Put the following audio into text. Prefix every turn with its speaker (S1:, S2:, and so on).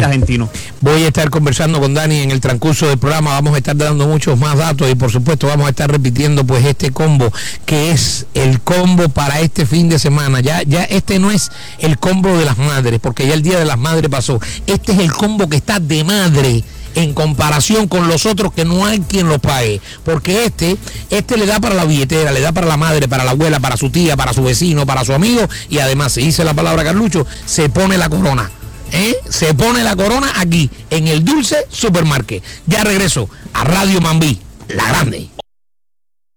S1: argentino.
S2: Voy a estar conversando con Dani en el transcurso del programa, vamos a estar dando muchos más datos y por supuesto vamos a estar repitiendo pues este combo, que es el combo para este fin de semana. Ya este no es el combo de las madres, porque ya el Día de las Madres pasó. Este es el combo que está de madre en comparación con los otros, que no hay quien lo pague, porque este le da para la billetera, le da para la madre, para la abuela, para su tía, para su vecino, para su amigo, y además, se dice la palabra Carlucho, se pone la corona. Se pone la corona aquí en el Dulce Supermarket. Ya regreso a Radio Mambí, la grande.